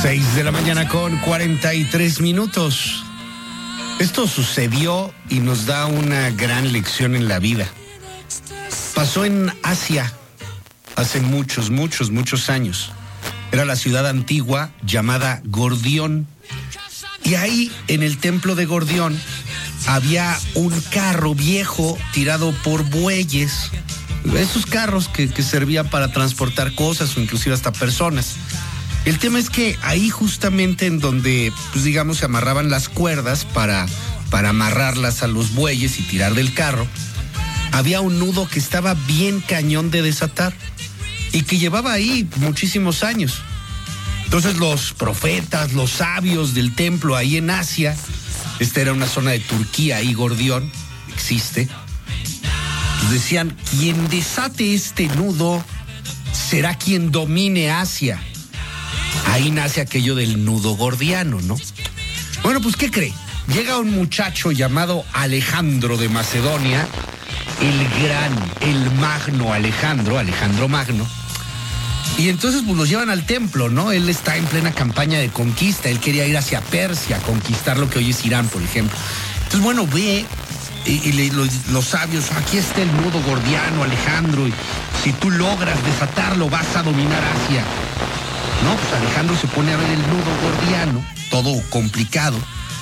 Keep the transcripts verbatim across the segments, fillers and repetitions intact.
Seis de la mañana con cuarenta y tres minutos. Esto sucedió y nos da una gran lección en la vida. Pasó en Asia hace muchos, muchos, muchos años. Era la ciudad antigua llamada Gordión. Y ahí, en el templo de Gordión, había un carro viejo tirado por bueyes. Esos carros que, que servían para transportar cosas o inclusive hasta personas. El tema es que ahí justamente en donde, pues digamos, se amarraban las cuerdas para, para amarrarlas a los bueyes y tirar del carro, había un nudo que estaba bien cañón de desatar y que llevaba ahí muchísimos años. Entonces los profetas, los sabios del templo ahí en Asia, esta era una zona de Turquía, ahí Gordión, existe, pues decían, quien desate este nudo será quien domine Asia. Ahí nace aquello del nudo gordiano, ¿no? Bueno, pues, ¿qué cree? Llega un muchacho llamado Alejandro de Macedonia, el gran, el magno Alejandro, Alejandro Magno, y entonces pues los llevan al templo, ¿no? Él está en plena campaña de conquista, él quería ir hacia Persia, conquistar lo que hoy es Irán, por ejemplo. Entonces, bueno, ve, y, y le, los, los sabios, aquí está el nudo gordiano, Alejandro, y si tú logras desatarlo, vas a dominar Asia. No, pues Alejandro se pone a ver el nudo gordiano, todo complicado,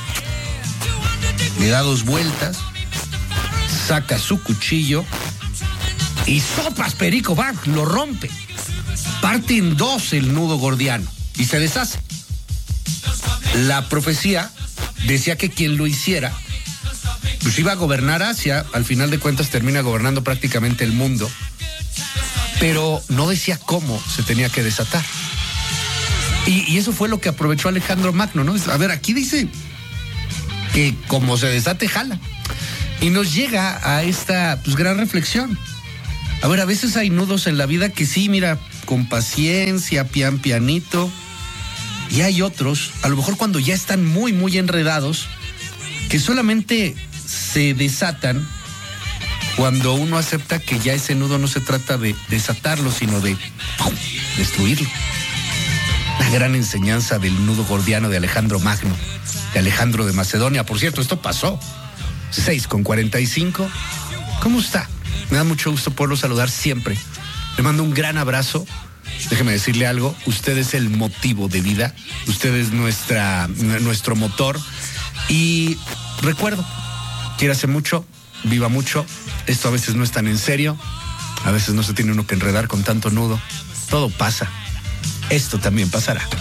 le da dos vueltas, saca su cuchillo y sopas, perico, va, lo rompe. Parte en dos el nudo gordiano y se deshace. La profecía decía que quien lo hiciera, pues iba a gobernar Asia, al final de cuentas termina gobernando prácticamente el mundo, pero no decía cómo se tenía que desatar. Y, y eso fue lo que aprovechó Alejandro Magno, ¿no? A ver, aquí dice que como se desate, jala. Y nos llega a esta pues, gran reflexión. A ver, a veces hay nudos en la vida que sí, mira, con paciencia, pian pianito. Y hay otros, a lo mejor cuando ya están muy, muy enredados, que solamente se desatan cuando uno acepta que ya ese nudo no se trata de desatarlo, sino de ¡pum!, destruirlo. La gran enseñanza del nudo gordiano de Alejandro Magno, de Alejandro de Macedonia. Por cierto, esto pasó. seis con cuarenta y cinco. ¿Cómo está? Me da mucho gusto poderlo saludar siempre. Le mando un gran abrazo. Déjeme decirle algo. Usted es el motivo de vida. Usted es nuestra, nuestro motor. Y recuerdo, quiérase mucho, viva mucho. Esto a veces no es tan en serio. A veces no se tiene uno que enredar con tanto nudo. Todo pasa. Esto también pasará.